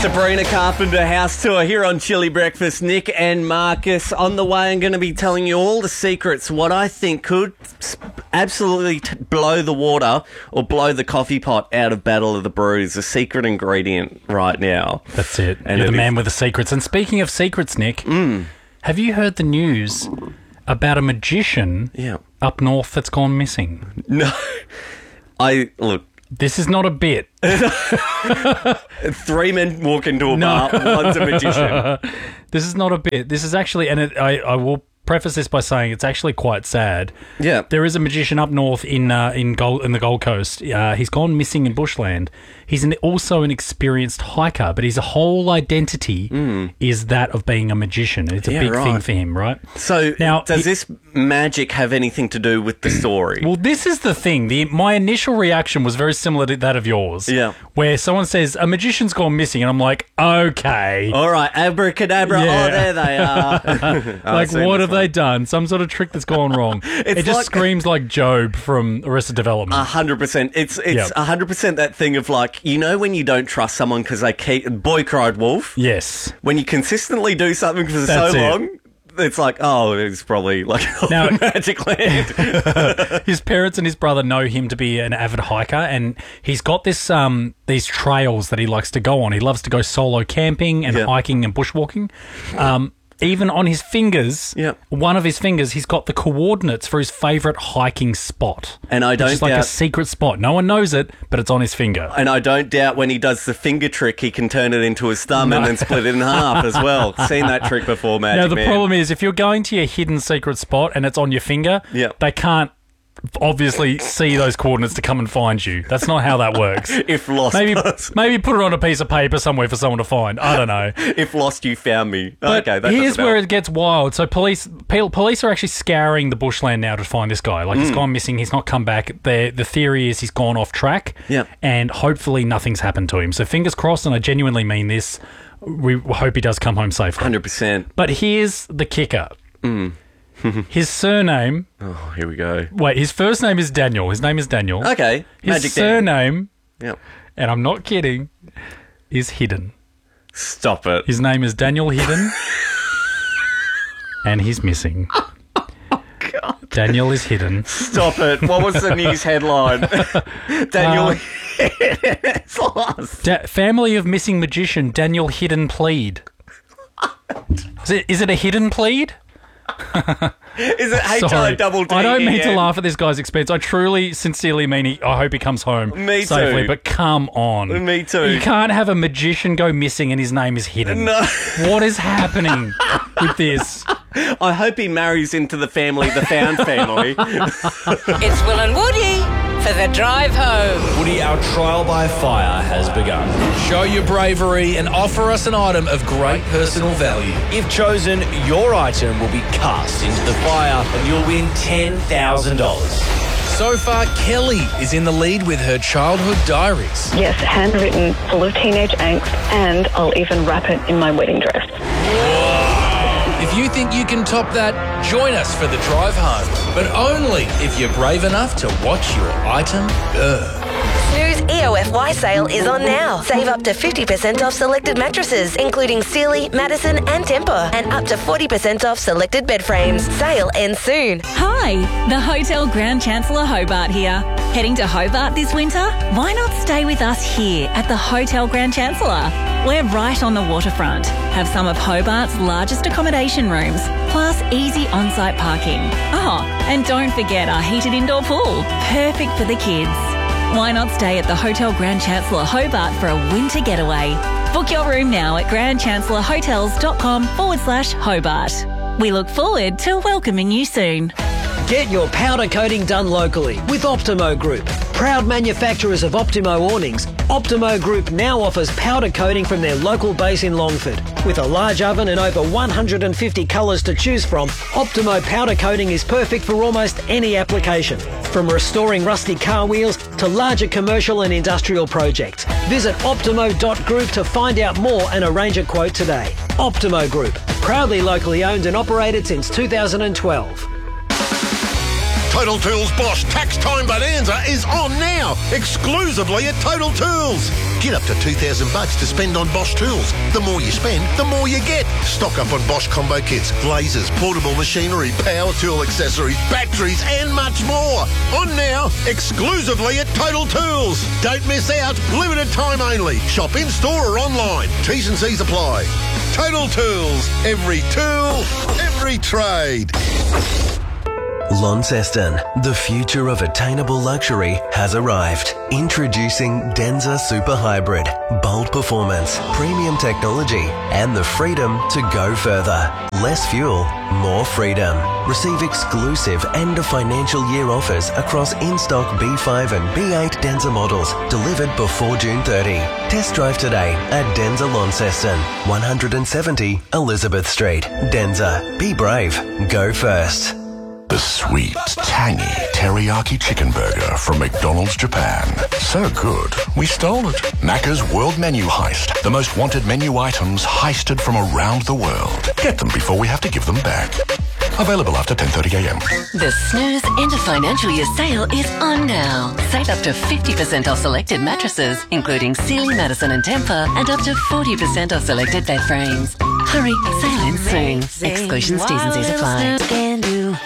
Sabrina Carpenter house tour here on Chili Breakfast. Nick and Marcus on the way. I'm going to be telling you all the secrets, what I think could absolutely blow the water or blow the coffee pot out of Battle of the Brews. The secret ingredient right now. That's it. And you're the man with the secrets. And speaking of secrets, Nick, have you heard the news about a magician up north that's gone missing? No. Look. This is not a bit. 3 men walk into a bar, one's a magician. This is not a bit. This is actually, and I will preface this by saying it's actually quite sad. Yeah. There is a magician up north in the Gold Coast. He's gone missing in bushland. He's also an experienced hiker, but his whole identity is that of being a magician. It's a big thing for him, right? So now, does this magic have anything to do with the story? Well, this is the thing. My initial reaction was very similar to that of yours. Yeah. Where someone says, a magician's gone missing, and I'm like, okay. All right, abracadabra, oh, there they are. Like, what have they done? Some sort of trick that's gone wrong. It just screams like Job from Arrested Development. 100%. It's 100% that thing of like, you know when you don't trust someone because they keep... Boy cried wolf. Yes. When you consistently do something for so long... It's like, it's probably like now, magic land. His parents and his brother know him to be an avid hiker, and he's got this these trails that he likes to go on. He loves to go solo camping and hiking and bushwalking. Even on his fingers, one of his fingers, he's got the coordinates for his favourite hiking spot. And I don't doubt... like a secret spot. No one knows it, but it's on his finger. And I don't doubt when he does the finger trick, he can turn it into his thumb and then split it in half as well. Seen that trick before, Magic Now, the problem is, if you're going to your hidden secret spot and it's on your finger, they can't obviously see those coordinates to come and find you. That's not how that works. If lost, maybe put it on a piece of paper somewhere for someone to find. I don't know. If lost, you found me. But okay, here's where it gets wild. So police are actually scouring the bushland now to find this guy. Like, he's gone missing. He's not come back. The theory is he's gone off track. Yeah. And hopefully nothing's happened to him. So fingers crossed, and I genuinely mean this. We hope he does come home safely. 100%. But here's the kicker. His surname... Oh, here we go. Wait, his first name is Daniel. His name is Daniel. Okay. His surname, and I'm not kidding, is Hidden. Stop it. His name is Daniel Hidden, and he's missing. Oh, God. Daniel is hidden. Stop it. What was the news headline? Daniel is lost. Family of missing magician Daniel Hidden plead. Is it a hidden plead? Is it H-I-double-D? I don't mean to laugh at this guy's expense. I truly, sincerely mean I hope he comes home safely. Too. But come on. Me too. You can't have a magician go missing and his name is Hidden. No. What is happening with this? I hope he marries into the family, the Found family. It's Will and Woody for the drive home. Woody, our trial by fire has begun. Show your bravery and offer us an item of great personal value. If chosen, your item will be cast into the fire and you'll win $10,000. So far, Kelly is in the lead with her childhood diaries. Yes, handwritten, full of teenage angst, and I'll even wrap it in my wedding dress. If you think you can top that, join us for the drive home. But only if you're brave enough to watch your item burn. Snooze EOFY sale is on now. Save up to 50% off selected mattresses, including Sealy, Madison and Tempur, and up to 40% off selected bed frames. Sale ends soon. Hi, the Hotel Grand Chancellor Hobart here. Heading to Hobart this winter? Why not stay with us here at the Hotel Grand Chancellor? We're right on the waterfront, have some of Hobart's largest accommodation rooms, plus easy on-site parking. Oh, and don't forget our heated indoor pool, perfect for the kids. Why not stay at the Hotel Grand Chancellor Hobart for a winter getaway? Book your room now at grandchancellorhotels.com/Hobart. We look forward to welcoming you soon. Get your powder coating done locally with Optimo Group. Proud manufacturers of Optimo awnings, Optimo Group now offers powder coating from their local base in Longford. With a large oven and over 150 colours to choose from, Optimo powder coating is perfect for almost any application. From restoring rusty car wheels to larger commercial and industrial projects. Visit optimo.group to find out more and arrange a quote today. Optimo Group, proudly locally owned and operated since 2012. Total Tools Bosch Tax Time Bonanza is on now, exclusively at Total Tools. Get up to $2,000 to spend on Bosch tools. The more you spend, the more you get. Stock up on Bosch combo kits, lasers, portable machinery, power tool accessories, batteries and much more. On now, exclusively at Total Tools. Don't miss out. Limited time only. Shop in store or online. T's and C's apply. Total Tools. Every tool, every trade. Launceston, the future of attainable luxury has arrived. Introducing Denza Super Hybrid. Bold performance, premium technology, and the freedom to go further. Less fuel, more freedom. Receive exclusive end of financial year offers across in-stock B5 and B8 Denza models delivered before June 30. Test drive today at Denza Launceston, 170 Elizabeth Street. Denza, be brave, go first. The sweet, tangy teriyaki chicken burger from McDonald's Japan. So good, we stole it. Macca's World Menu Heist. The most wanted menu items heisted from around the world. Get them before we have to give them back. Available after 10:30am. The Snooze End of Financial Year sale is on now. Save up to 50% off selected mattresses, including Sealy, Madison and Tempur, and up to 40% off selected bed frames. Hurry, sale ends soon. Exclusions, T's and C's apply.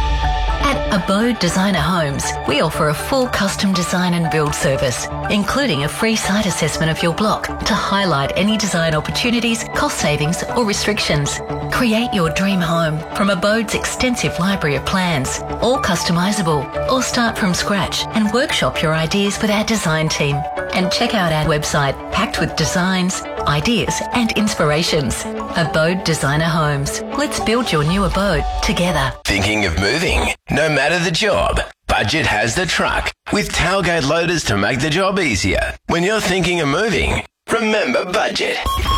At Abode Designer Homes, we offer a full custom design and build service, including a free site assessment of your block to highlight any design opportunities, cost savings or restrictions. Create your dream home from Abode's extensive library of plans, all customisable, or start from scratch and workshop your ideas with our design team. And check out our website packed with designs, ideas and inspirations. Abode Designer Homes. Let's build your new abode together. Thinking of moving? No matter the job, Budget has the truck with tailgate loaders to make the job easier. When you're thinking of moving, remember Budget.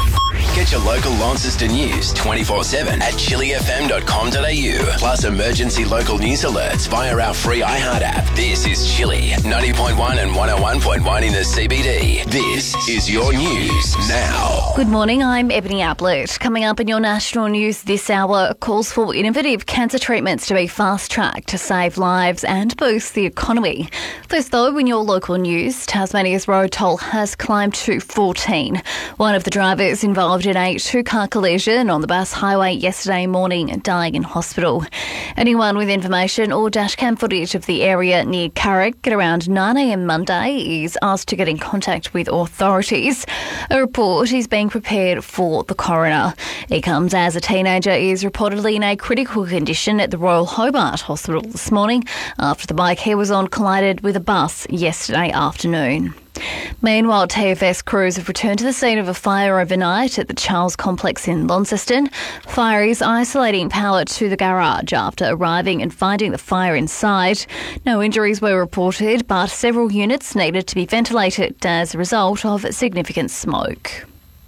Get your local Launceston news 24/7 at chillyfm.com.au. Plus emergency local news alerts via our free iHeart app. This is Chilly 90.1 and 101.1 in the CBD. This is your news now. Good morning, I'm Ebony Ablett. Coming up in your national news this hour, calls for innovative cancer treatments to be fast-tracked to save lives and boost the economy. First though, in your local news, Tasmania's road toll has climbed to 14. One of the drivers involved in a two-car collision on the Bass Highway yesterday morning, dying in hospital. Anyone with information or dashcam footage of the area near Carrick at around 9am Monday is asked to get in contact with authorities. A report is being prepared for the coroner. It comes as a teenager is reportedly in a critical condition at the Royal Hobart Hospital this morning after the bike he was on collided with a bus yesterday afternoon. Meanwhile, TFS crews have returned to the scene of a fire overnight at the Charles Complex in Launceston. Fire is isolating power to the garage after arriving and finding the fire inside. No injuries were reported, but several units needed to be ventilated as a result of significant smoke.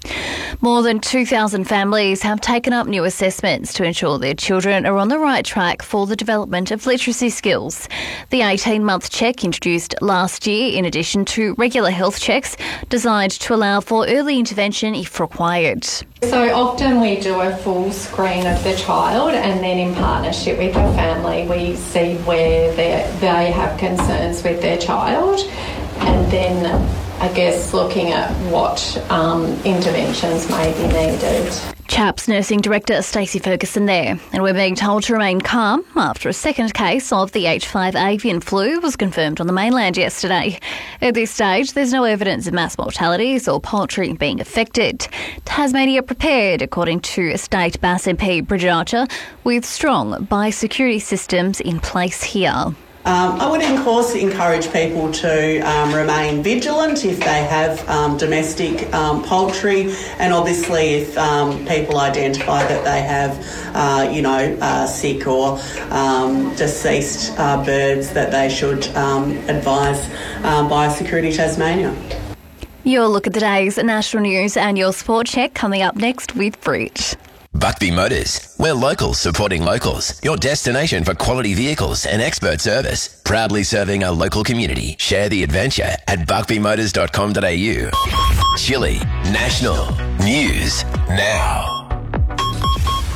More than 2,000 families have taken up new assessments to ensure their children are on the right track for the development of literacy skills. The 18-month check introduced last year in addition to regular health checks designed to allow for early intervention if required. So often we do a full screen of the child and then in partnership with the family we see where they have concerns with their child and then I guess looking at what interventions may be needed. CHAPS Nursing Director Stacey Ferguson there. And we're being told to remain calm after a second case of the H5 avian flu was confirmed on the mainland yesterday. At this stage, there's no evidence of mass mortalities or poultry being affected. Tasmania prepared, according to State Bass MP Bridget Archer, with strong biosecurity systems in place here. I would, of course, encourage people to remain vigilant if they have domestic poultry, and obviously if people identify that they have, sick or deceased birds, that they should advise Biosecurity Tasmania. Your look at today's national news and your sport check coming up next with Bridge. Buckby Motors. We're locals supporting locals. Your destination for quality vehicles and expert service. Proudly serving our local community. Share the adventure at buckbymotors.com.au. Chilly National News Now.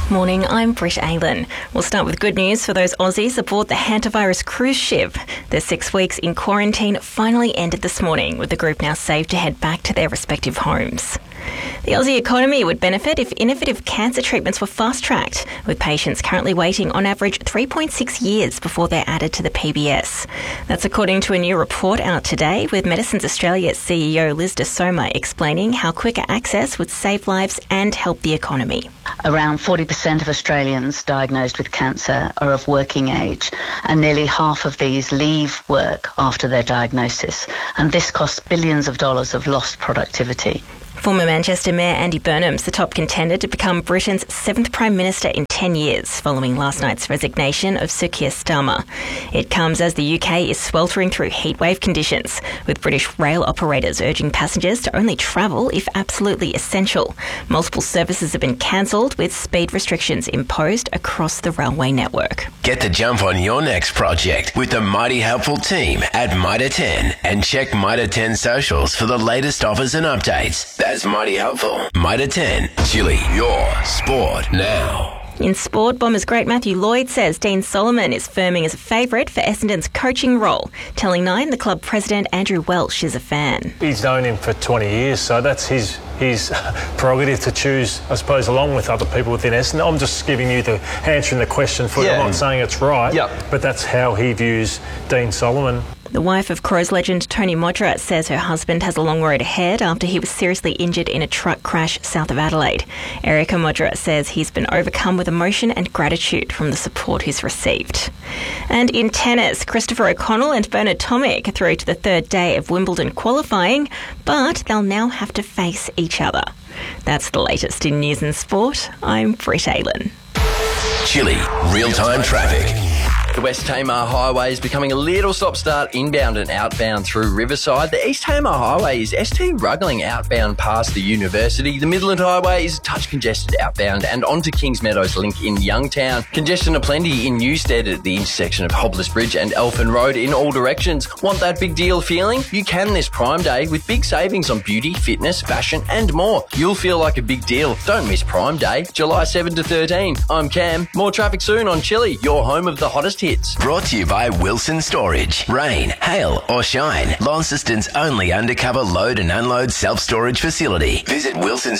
Morning, I'm Britt Aylan. We'll start with good news for those Aussies aboard the hantavirus cruise ship. Their 6 weeks in quarantine finally ended this morning, with the group now safe to head back to their respective homes. The Aussie economy would benefit if innovative cancer treatments were fast-tracked, with patients currently waiting on average 3.6 years before they're added to the PBS. That's according to a new report out today, with Medicines Australia CEO Liz De Soma explaining how quicker access would save lives and help the economy. Around 40% of Australians diagnosed with cancer are of working age, and nearly half of these leave work after their diagnosis, and this costs billions of dollars of lost productivity. Former Manchester Mayor Andy Burnham's the top contender to become Britain's 7th Prime Minister in 10 years, following last night's resignation of Sir Keir Starmer. It comes as the UK is sweltering through heatwave conditions, with British rail operators urging passengers to only travel if absolutely essential. Multiple services have been cancelled, with speed restrictions imposed across the railway network. Get the jump on your next project with the mighty helpful team at Mitre 10 and check Mitre 10 socials for the latest offers and updates. That's mighty helpful. Mitre 10, Chili, your sport now. In sport, Bombers great Matthew Lloyd says Dean Solomon is firming as a favourite for Essendon's coaching role, telling Nine the club president Andrew Welsh is a fan. He's known him for 20 years, so that's his prerogative to choose, I suppose, along with other people within Essendon. I'm just giving you answering the question for you. I'm not saying it's right, but that's how he views Dean Solomon. The wife of Crows legend Tony Modra says her husband has a long road ahead after he was seriously injured in a truck crash south of Adelaide. Erica Modra says he's been overcome with emotion and gratitude from the support he's received. And in tennis, Christopher O'Connell and Bernard Tomic are through to the third day of Wimbledon qualifying, but they'll now have to face each other. That's the latest in news and sport. I'm Britt Aylan. Chili, real-time traffic. The West Tamar Highway is becoming a little stop-start inbound and outbound through Riverside. The East Tamar Highway is ST Ruggling outbound past the university. The Midland Highway is a touch congested outbound and onto Kings Meadows Link in Youngtown. Congestion aplenty in Newstead at the intersection of Hobblers Bridge and Elfin Road in all directions. Want that big deal feeling? You can this Prime Day with big savings on beauty, fitness, fashion and more. You'll feel like a big deal. Don't miss Prime Day, July 7 to 13. I'm Cam. More traffic soon on Chili, your home of the hottest hits. Brought to you by Wilson Storage. Rain, hail or shine, Launceston's only undercover load and unload self-storage facility. Visit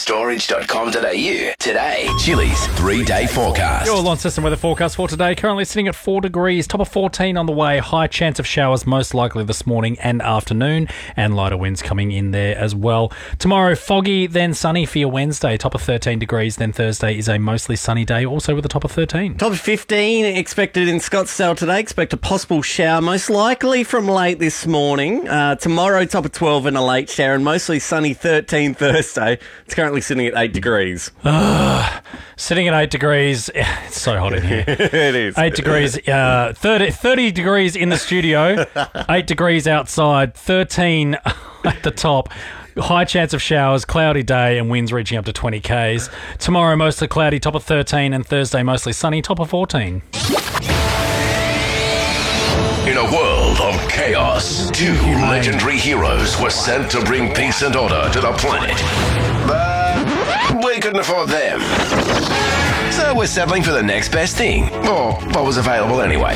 wilsonstorage.com.au today. Chili's 3-day forecast. Your Launceston weather forecast for today. Currently sitting at 4 degrees, top of 14 on the way. High chance of showers most likely this morning and afternoon, and lighter winds coming in there as well. Tomorrow, foggy, then sunny for your Wednesday. Top of 13 degrees. Then Thursday is a mostly sunny day, also with a top of 13. Top of 15 expected in Scottsdale today. Expect a possible shower, most likely from late this morning. Tomorrow, top of 12 and a late shower, and mostly sunny 13 Thursday. It's currently sitting at 8 degrees. Sitting at 8 degrees. It's so hot in here. It is. 8 degrees, 30 degrees in the studio, 8 degrees outside, 13 at the top. High chance of showers, cloudy day, and winds reaching up to 20 k's. Tomorrow, mostly cloudy, top of 13, and Thursday, mostly sunny, top of 14. In a world of chaos, 2 legendary heroes were sent to bring peace and order to the planet. But we couldn't afford them. So we're settling for the next best thing, or what was available anyway.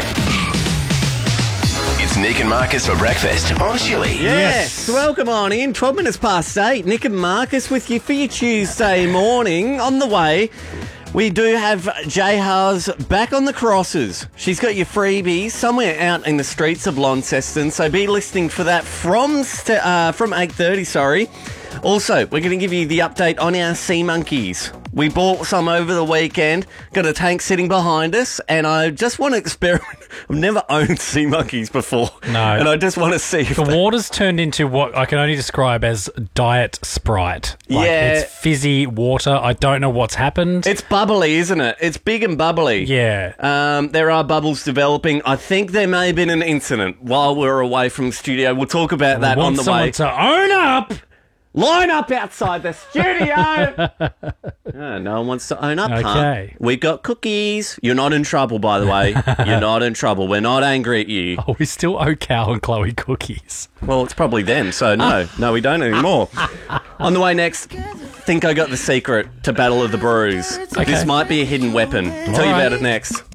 It's Nick and Marcus for breakfast on Chili. Yes, welcome on in. 12 minutes past 8. Nick and Marcus with you for your Tuesday morning. On the way, we do have Jayha's back on the crosses. She's got your freebies somewhere out in the streets of Launceston, so be listening for that from 8:30, Also, we're going to give you the update on our sea monkeys. We bought some over the weekend, got a tank sitting behind us, and I just want to experiment. I've never owned sea monkeys before. No. And I just want to see if the water's turned into what I can only describe as Diet Sprite. It's fizzy water. I don't know what's happened. It's bubbly, isn't it? It's big and bubbly. Yeah. There are bubbles developing. I think there may have been an incident while we're away from the studio. We'll talk about that on the way. We want someone to own up. Line up outside the studio. No one wants to own up, Okay. Huh? We've got cookies. You're not in trouble, by the way. You're not in trouble. We're not angry at you. Oh, we still owe Cal and Chloe cookies. Well, it's probably them, so no, we don't anymore. On the way next, think I got the secret to Battle of the Brews. Okay. This might be a hidden weapon. Tell you about it next.